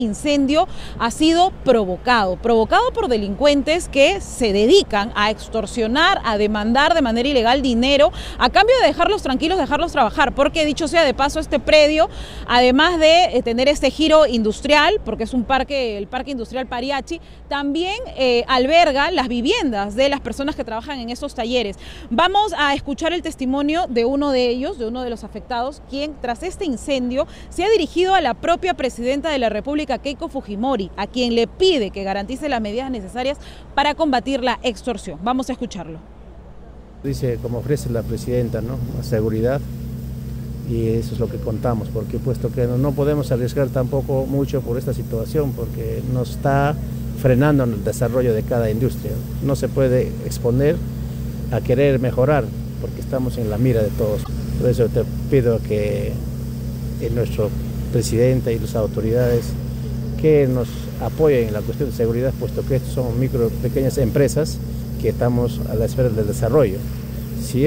Incendio ha sido provocado por delincuentes que se dedican a extorsionar, a demandar de manera ilegal dinero a cambio de dejarlos tranquilos, dejarlos trabajar, porque dicho sea de paso, este predio, además de tener este giro industrial, porque es un parque, el Parque Industrial Pariachi, también alberga las viviendas de las personas que trabajan en esos talleres. Vamos a escuchar el testimonio de uno de ellos, de uno de los afectados, quien tras este incendio se ha dirigido a la propia presidenta de la República, Keiko Fujimori, a quien le pide que garantice las medidas necesarias para combatir la extorsión. Vamos a escucharlo. Dice, como ofrece la presidenta, ¿no? La seguridad, y eso es lo que contamos, porque puesto que no podemos arriesgar tampoco mucho por esta situación, porque nos está frenando en el desarrollo de cada industria. No se puede exponer a querer mejorar, porque estamos en la mira de todos. Por eso te pido que nuestro presidente y las autoridades que nos apoyen en la cuestión de seguridad, puesto que estos son pequeñas empresas que estamos a la espera del desarrollo. Si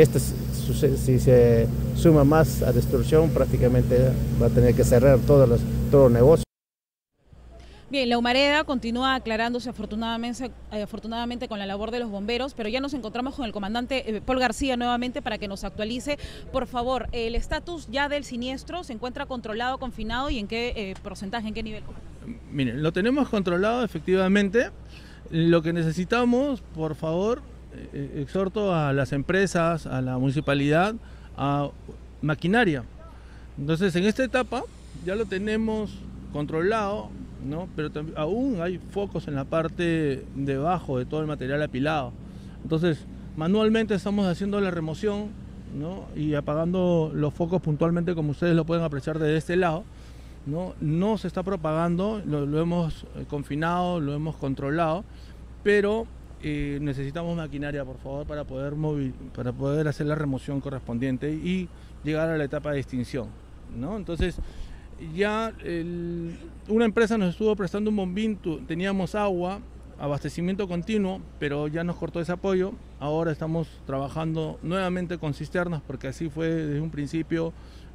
se suma más a destrucción, prácticamente va a tener que cerrar todos los negocios. Bien, la humareda continúa aclarándose afortunadamente con la labor de los bomberos, pero ya nos encontramos con el comandante Paul García nuevamente para que nos actualice. Por favor, el estatus ya del siniestro, ¿se encuentra controlado, confinado y en qué porcentaje, en qué nivel? Miren, lo tenemos controlado efectivamente. Lo que necesitamos, por favor, exhorto a las empresas, a la municipalidad, a maquinaria. Entonces, en esta etapa ya lo tenemos controlado, ¿no? Pero aún hay focos en la parte debajo de todo el material apilado. Entonces, manualmente estamos haciendo la remoción, ¿no? Y apagando los focos puntualmente, como ustedes lo pueden apreciar desde este lado, ¿no? No se está propagando, lo hemos confinado, lo hemos controlado, pero necesitamos maquinaria, por favor, para poder hacer la remoción correspondiente y llegar a la etapa de extinción, ¿no? Entonces, ya una empresa nos estuvo prestando un bombín, teníamos agua, abastecimiento continuo, pero ya nos cortó ese apoyo. Ahora estamos trabajando nuevamente con cisternas, porque así fue desde un principio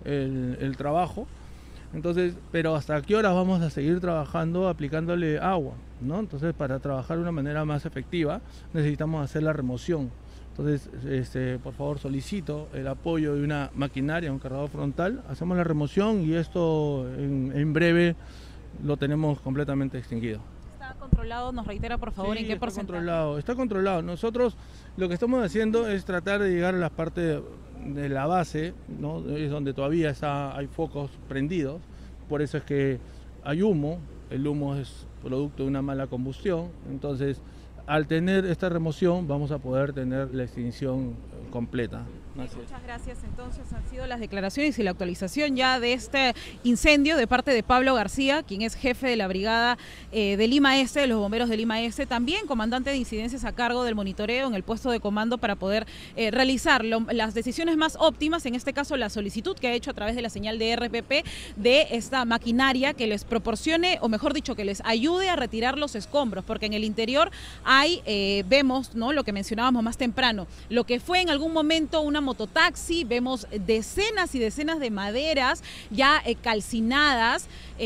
el trabajo. Entonces, pero ¿hasta qué horas vamos a seguir trabajando aplicándole agua, ¿no? Entonces, para trabajar de una manera más efectiva, necesitamos hacer la remoción. Entonces, por favor, solicito el apoyo de una maquinaria, un cargador frontal. Hacemos la remoción y esto en breve lo tenemos completamente extinguido. ¿Está controlado? Nos reitera, por favor, sí, ¿en qué porcentaje? Está controlado. Nosotros lo que estamos haciendo es tratar de llegar a la parte de la base, ¿no? Es donde todavía hay focos prendidos. Por eso es que hay humo. El humo es producto de una mala combustión. Entonces, al tener esta remoción vamos a poder tener la extinción completa. Muchas gracias. Entonces han sido las declaraciones y la actualización ya de este incendio de parte de Pablo García, quien es jefe de la brigada de Lima Este, de los bomberos de Lima Este, también comandante de incidencias a cargo del monitoreo en el puesto de comando para poder realizar las decisiones más óptimas, en este caso la solicitud que ha hecho a través de la señal de RPP de esta maquinaria que les proporcione, o mejor dicho, que les ayude a retirar los escombros, porque en el interior hay, vemos, ¿no?, lo que mencionábamos más temprano, lo que fue en algún momento una mototaxi, vemos decenas y decenas de maderas ya calcinadas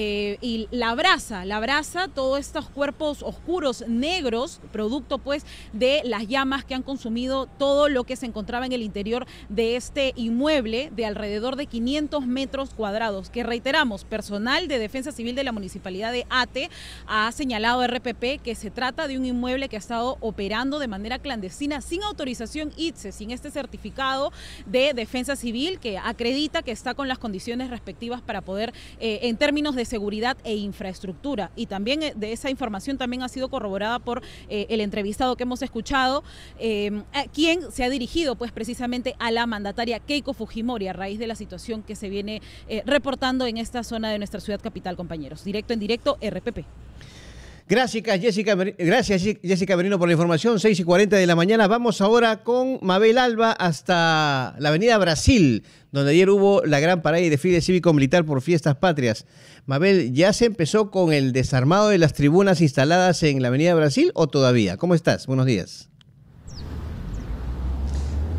y la brasa, todos estos cuerpos oscuros, negros, producto pues de las llamas que han consumido todo lo que se encontraba en el interior de este inmueble de alrededor de 500 metros cuadrados, que reiteramos, personal de Defensa Civil de la Municipalidad de Ate ha señalado a RPP que se trata de un inmueble que ha estado operando de manera clandestina, sin autorización ITSE, sin este certificado de Defensa Civil que acredita que está con las condiciones respectivas para poder, en términos de seguridad e infraestructura. Y también de esa información también ha sido corroborada por el entrevistado que hemos escuchado, quien se ha dirigido pues precisamente a la mandataria Keiko Fujimori a raíz de la situación que se viene reportando en esta zona de nuestra ciudad capital, compañeros. Directo en directo, RPP. Gracias, Jessica Merino, por la información. 6:40 de la mañana. Vamos ahora con Mabel Alba hasta la avenida Brasil, donde ayer hubo la gran parada y desfile cívico-militar por Fiestas Patrias. Mabel, ¿ya se empezó con el desarmado de las tribunas instaladas en la avenida Brasil o todavía? ¿Cómo estás? Buenos días.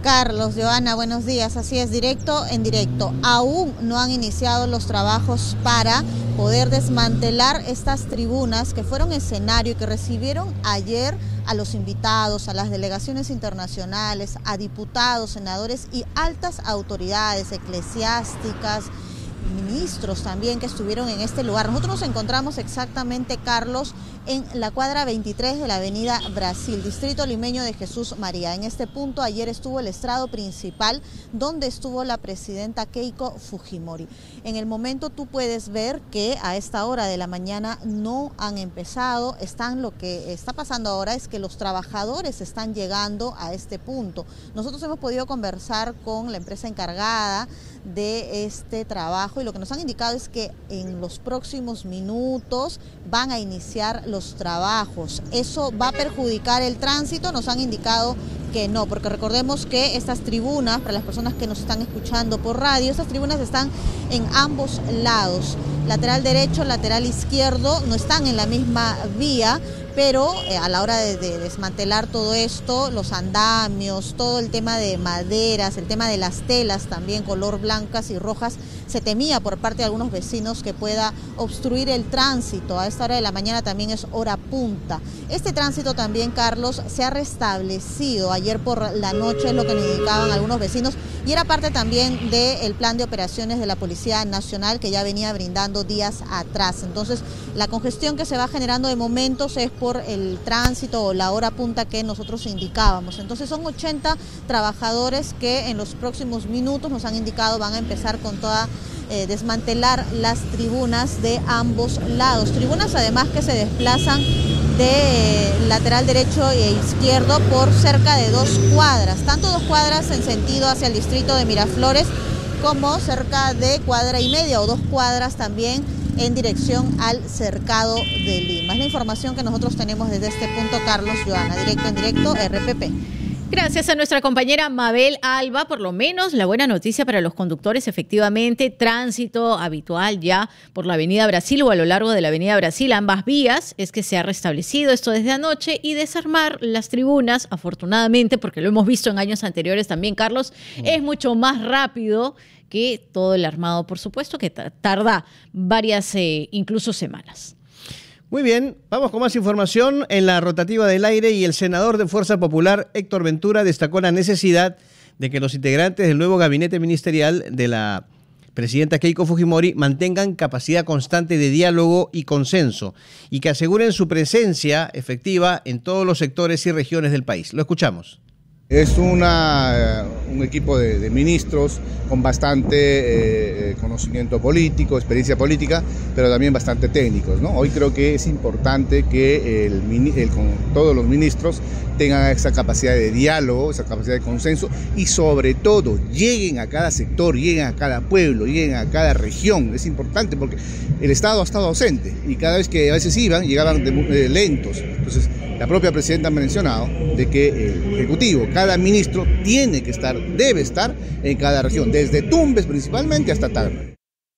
Carlos, Joana, buenos días. Así es, directo en directo. Aún no han iniciado los trabajos para poder desmantelar estas tribunas que fueron escenario y que recibieron ayer a los invitados, a las delegaciones internacionales, a diputados, senadores y altas autoridades eclesiásticas, ministros también que estuvieron en este lugar. Nosotros nos encontramos exactamente, Carlos, en la cuadra 23 de la avenida Brasil, distrito limeño de Jesús María. En este punto ayer estuvo el estrado principal donde estuvo la presidenta Keiko Fujimori. En el momento tú puedes ver que a esta hora de la mañana no han empezado, lo que está pasando ahora es que los trabajadores están llegando a este punto. Nosotros hemos podido conversar con la empresa encargada de este trabajo y lo que nos han indicado es que en los próximos minutos van a iniciar los trabajos. ¿Eso va a perjudicar el tránsito? Nos han indicado que no, porque recordemos que estas tribunas, para las personas que nos están escuchando por radio, estas tribunas están en ambos lados, lateral derecho, lateral izquierdo, no están en la misma vía, pero a la hora de desmantelar todo esto, los andamios, todo el tema de maderas, el tema de las telas también, color blancas y rojas, se temía por parte de algunos vecinos que pueda obstruir el tránsito. A esta hora de la mañana también es hora punta. Este tránsito también, Carlos, se ha restablecido ayer por la noche, es lo que nos indicaban algunos vecinos, y era parte también del plan de operaciones de la Policía Nacional que ya venía brindando días atrás. Entonces, la congestión que se va generando de momentos es por el tránsito o la hora punta que nosotros indicábamos. Entonces son 80 trabajadores que en los próximos minutos nos han indicado van a empezar con toda desmantelar las tribunas de ambos lados. Tribunas además que se desplazan de lateral derecho e izquierdo por cerca de 2 cuadras, tanto 2 cuadras en sentido hacia el distrito de Miraflores como cerca de 1,5 cuadras o 2 cuadras también en dirección al cercado de Lima. Es la información que nosotros tenemos desde este punto, Carlos, Joana, directo en directo, RPP. Gracias a nuestra compañera Mabel Alba, por lo menos la buena noticia para los conductores, efectivamente, tránsito habitual ya por la avenida Brasil o a lo largo de la avenida Brasil, ambas vías, es que se ha restablecido esto desde anoche y desarmar las tribunas, afortunadamente, porque lo hemos visto en años anteriores también, Carlos, es mucho más rápido que todo el armado, por supuesto, que tarda varias, incluso semanas. Muy bien, vamos con más información en la rotativa del aire y el senador de Fuerza Popular, Héctor Ventura, destacó la necesidad de que los integrantes del nuevo gabinete ministerial de la presidenta Keiko Fujimori mantengan capacidad constante de diálogo y consenso y que aseguren su presencia efectiva en todos los sectores y regiones del país. Lo escuchamos. Es un equipo de ministros con bastante conocimiento político, experiencia política, pero también bastante técnicos, ¿no? Hoy creo que es importante que todos los ministros tengan esa capacidad de diálogo, esa capacidad de consenso y sobre todo lleguen a cada sector, lleguen a cada pueblo, lleguen a cada región. Es importante porque el Estado ha estado ausente y cada vez que a veces llegaban lentos. Entonces, la propia presidenta ha mencionado de que el Ejecutivo, cada ministro debe estar en cada región, desde Tumbes principalmente hasta Tacna.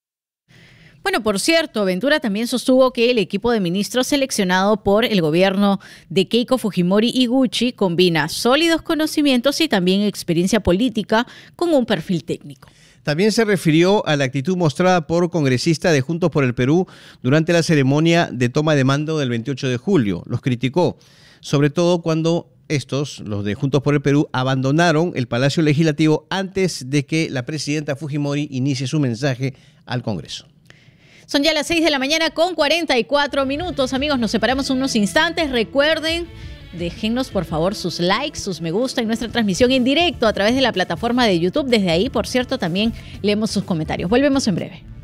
Bueno, por cierto, Ventura también sostuvo que el equipo de ministros seleccionado por el gobierno de Keiko Fujimori Iguchi combina sólidos conocimientos y también experiencia política con un perfil técnico. También se refirió a la actitud mostrada por congresistas de Juntos por el Perú durante la ceremonia de toma de mando del 28 de julio. Los criticó, sobre todo cuando los de Juntos por el Perú, abandonaron el Palacio Legislativo antes de que la presidenta Fujimori inicie su mensaje al Congreso. Son ya las 6 de la mañana con 44 minutos. Amigos, nos separamos unos instantes. Recuerden, déjennos por favor sus likes, sus me gusta en nuestra transmisión en directo a través de la plataforma de YouTube. Desde ahí, por cierto, también leemos sus comentarios. Volvemos en breve.